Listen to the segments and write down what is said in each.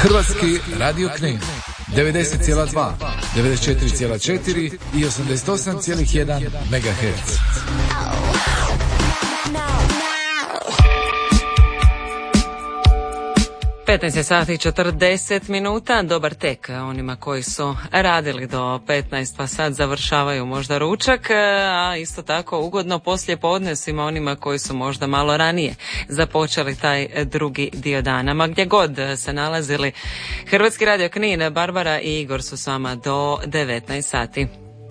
Hrvatski radio Knin 90,2, 94,4 i 88,1 MHz. 15 sati i 40 minuta, dobar tek onima koji su radili do 15 pa sad završavaju možda ručak, a isto tako ugodno poslije podne svima onima koji su možda malo ranije započeli taj drugi dio dana. Ma gdje god se nalazili, Hrvatski radio Knin, Barbara i Igor su s vama do 19 sati.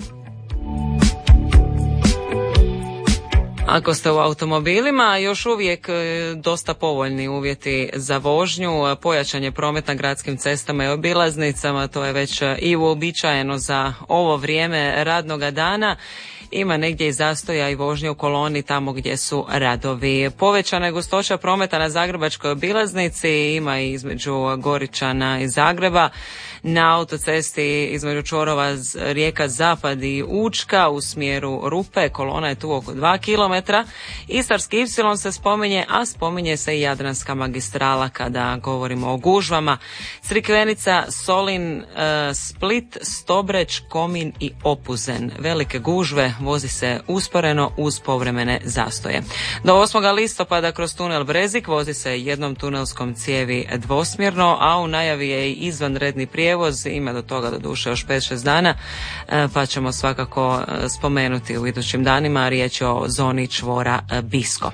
Ako ste u automobilima, još uvijek dosta povoljni uvjeti za vožnju, pojačan je promet na gradskim cestama i obilaznicama, to je već i uobičajeno za ovo vrijeme radnoga dana. Ima negdje i zastoja i vožnje u koloni tamo gdje su radovi. Povećana je gustoća prometa na zagrebačkoj obilaznici, ima i između Goričana i Zagreba. Na autocesti između čvorova Rijeka Zapad i Učka u smjeru Rupe, kolona je tu oko 2 km. Istarski Y se spominje, a spominje se i Jadranska magistrala kada govorimo o gužvama. Crikvenica, Solin, Split, Stobreć, Komin i Opuzen. Velike gužve, vozi se usporeno uz povremene zastoje. Do 8. listopada kroz tunel Brezik vozi se jednom tunelskom cijevi dvosmjerno, a u najavi je i izvanredni prijevoz, ima do toga doduše još 5-6 dana, pa ćemo svakako spomenuti u idućim danima, riječ je o zoni čvora Bisko.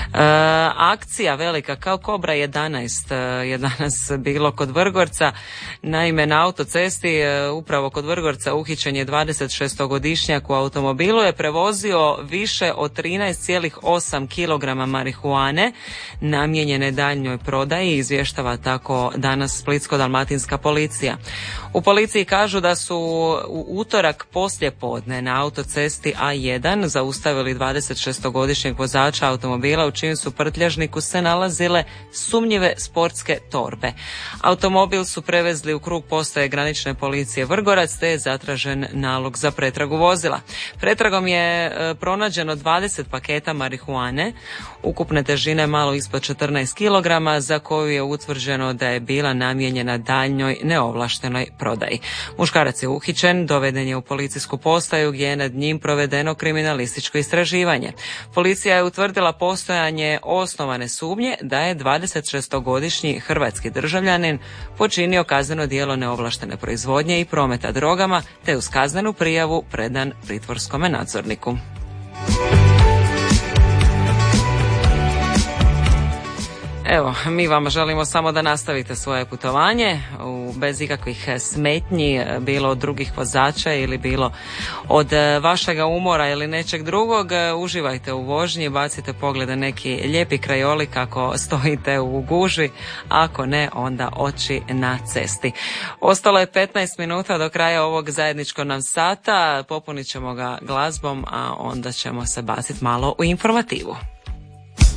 Akcija velika kao Kobra 11 je danas bilo kod Vrgorca. Naime, na autocesti upravo kod Vrgorca uhićen je 26-godišnjak u automobilu, je prevozio više od 13,8 kg marihuane namijenjene daljnjoj prodaji, izvještava tako danas Splitsko-dalmatinska policija. U policiji kažu da su u utorak poslije podne na autocesti A1 zaustavili 26-godišnjeg vozača automobila u čijem su prtljažniku se nalazile sumnjive sportske torbe. Automobil su prevezli u krug postaje granične policije Vrgorac te je zatražen nalog za pretragu vozila. Pretragom je pronađeno 20 paketa marihuane, ukupne težine malo ispod 14 kg, za koju je utvrđeno da je bila namijenjena daljnjoj neovlaštenoj prodaji. Muškarac je uhićen, doveden je u policijsku postaju gdje je nad njim provedeno kriminalističko istraživanje. Policija je utvrdila postojanje osnovane sumnje da je 26-godišnji hrvatski državljanin počinio kazneno djelo neovlaštene proizvodnje i prometa drogama, te uz kaznenu prijavu predan pritvorskome nadzorniku. Evo, mi vam želimo samo da nastavite svoje putovanje bez ikakvih smetnji, bilo od drugih vozača ili bilo od vašega umora ili nečeg drugog. Uživajte u vožnji, bacite pogled na neki lijepi krajolik ako stojite u gužvi, ako ne, onda oči na cesti. Ostalo je 15 minuta do kraja ovog zajedničkog nam sata, popunit ćemo ga glazbom, a onda ćemo se baciti malo u informativu.